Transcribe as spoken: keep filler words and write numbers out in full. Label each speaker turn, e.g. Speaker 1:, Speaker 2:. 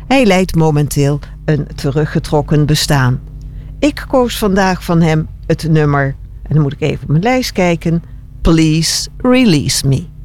Speaker 1: Hij leidt momenteel een teruggetrokken bestaan. Ik koos vandaag van hem het nummer, en dan moet ik even op mijn lijst kijken, Please Release Me.